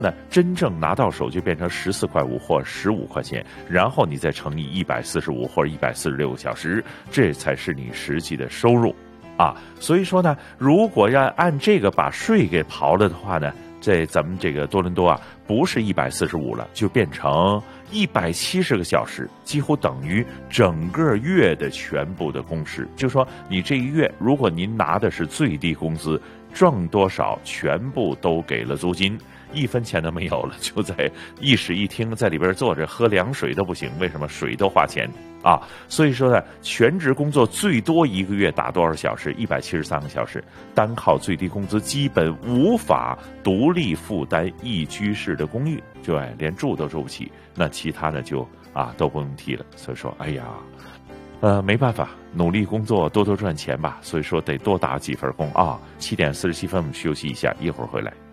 那真正拿到手就变成14.5块或15块钱，然后你再乘以145或者146个小时，这才是你实际的收入啊。所以说呢，如果要按这个把税给刨了的话呢，在咱们这个多伦多啊，不是145了，就变成170个小时，几乎等于整个月的全部的工时。就说你这一月，如果您拿的是最低工资，挣多少全部都给了租金，1分钱都没有了，就在一室一厅在里边坐着喝凉水都不行，为什么？水都花钱啊！所以说呢，全职工作最多一个月打多少小时？173个小时，单靠最低工资基本无法独立负担一居室的公寓，就连住都住不起，那其他的就都不用提了。所以说，哎呀。没办法，努力工作，多多赚钱吧。所以说得多打几份工啊。7点47分，我们休息一下，一会儿回来。